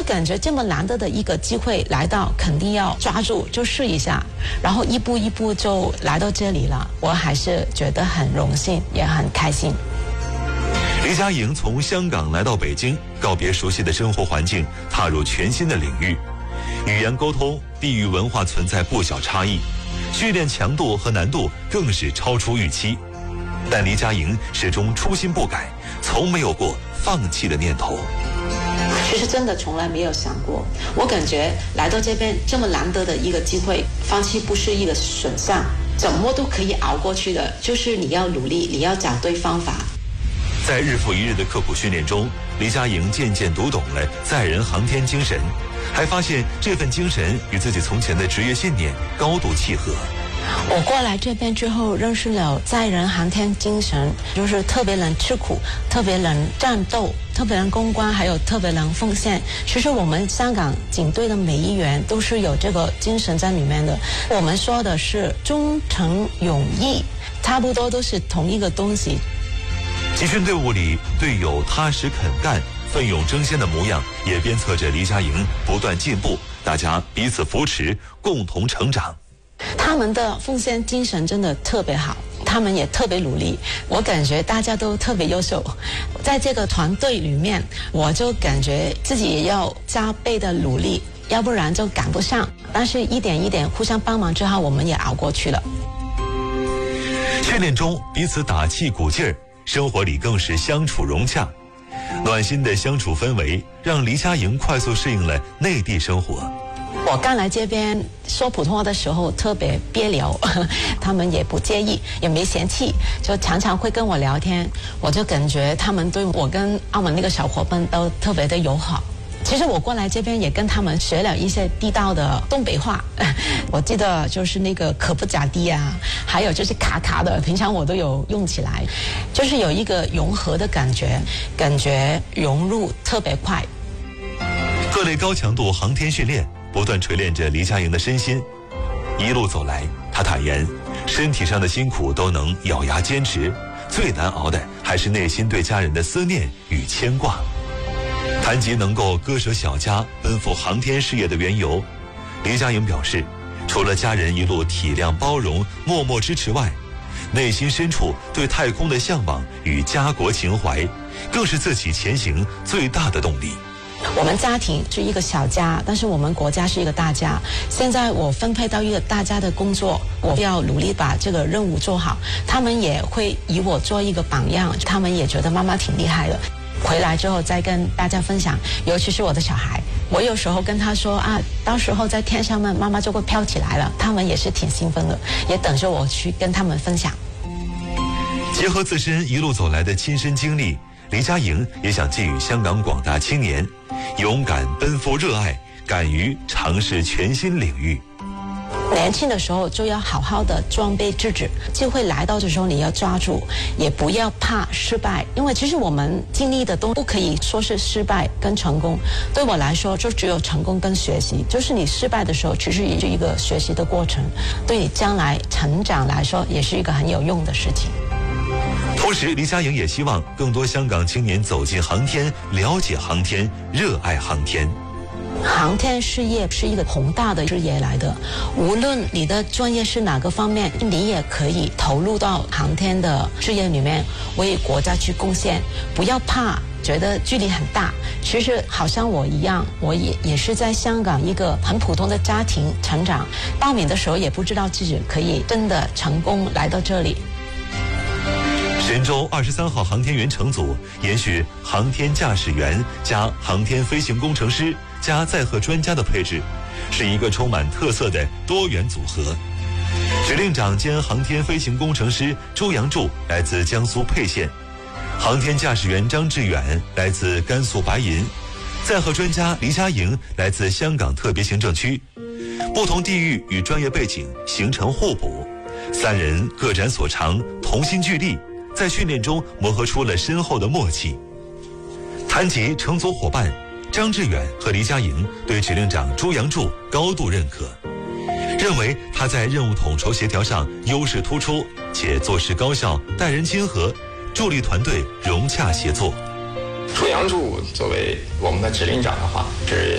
感觉这么难得的一个机会来到，肯定要抓住，就试一下，然后一步一步就来到这里了。我还是觉得很荣幸，也很开心。 黎佳莹从香港来到北京，告别熟悉的生活环境，踏入全新的领域。语言沟通、地域文化存在不小差异，训练强度和难度更是超出预期。但黎佳莹始终初心不改，从没有过放弃的念头。 其实真的从来没有想过，我感觉来到这边这么难得的一个机会，放弃不是一个选项，怎么都可以熬过去的，就是你要努力，你要找对方法。 在日复一日的刻苦训练中，黎佳莹渐渐读懂了载人航天精神，还发现这份精神与自己从前的职业信念高度契合。 我过来这边之后，认识了载人航天精神，就是特别能吃苦，特别能战斗，特别能攻关，还有特别能奉献。其实我们香港警队的每一员都是有这个精神在里面的。我们说的是忠诚勇毅，差不多都是同一个东西。 集训队伍里，队友踏实肯干、奋勇争先的模样，也鞭策着黎佳莹不断进步，大家彼此扶持，共同成长。 他们的奉献精神真的特别好，他们也特别努力，我感觉大家都特别优秀。在这个团队里面，我就感觉自己也要加倍的努力，要不然就赶不上。但是一点一点互相帮忙之后，我们也熬过去了。 训练中彼此打气鼓劲儿，生活里更是相处融洽。暖心的相处氛围让黎佳莹快速适应了内地生活。 我刚来这边说普通话的时候特别别扭，他们也不介意，也没嫌弃，就常常会跟我聊天。我就感觉他们对我跟澳门那个小伙伴都特别的友好。其实我过来这边也跟他们学了一些地道的东北话，我记得就是那个可不咋地啊，还有就是卡卡的，平常我都有用起来，就是有一个融合的感觉融入特别快。 各类高强度航天训练不断锤炼着黎佳莹的身心，一路走来，她坦言，身体上的辛苦都能咬牙坚持，最难熬的还是内心对家人的思念与牵挂。谈及能够割舍小家奔赴航天事业的缘由，黎佳莹表示，除了家人一路体谅包容、默默支持外，内心深处对太空的向往与家国情怀，更是自己前行最大的动力。 我们家庭是一个小家，但是我们国家是一个大家。现在我分配到一个大家的工作，我要努力把这个任务做好。他们也会以我做一个榜样，他们也觉得妈妈挺厉害的。回来之后再跟大家分享，尤其是我的小孩，我有时候跟他说啊，到时候在天上面妈妈就会飘起来了，他们也是挺兴奋的，也等着我去跟他们分享。 结合自身一路走来的亲身经历，黎佳莹也想寄予香港广大青年，勇敢奔赴热爱，敢于尝试全新领域。 年轻的时候就要好好的装备自己，机会来到的时候你要抓住，也不要怕失败，因为其实我们经历的都不可以说是失败跟成功，对我来说就只有成功跟学习，就是你失败的时候其实也是一个学习的过程，对你将来成长来说也是一个很有用的事情。 同时，黎佳莹也希望更多香港青年走进航天，了解航天，热爱航天。 航天事业是一个宏大的事业来的，无论你的专业是哪个方面，你也可以投入到航天的事业里面，为国家去贡献。不要怕觉得距离很大，其实好像我一样，我也是在香港一个很普通的家庭成长，报名的时候也不知道自己可以真的成功来到这里。 神舟23号航天员乘组延续航天驾驶员加航天飞行工程师加载荷专家的配置，是一个充满特色的多元组合。指令长兼航天飞行工程师周阳柱来自江苏沛县，航天驾驶员张志远来自甘肃白银，载荷专家黎佳莹来自香港特别行政区。不同地域与专业背景形成互补，三人各展所长，同心聚力，在训练中磨合出了深厚的默契。谈及乘组伙伴，张志远和黎佳莹对指令长朱阳柱高度认可，认为他在任务统筹协调上优势突出，且做事高效，待人亲和，助力团队融洽协作。 朱阳柱作为我们的指令长的话，是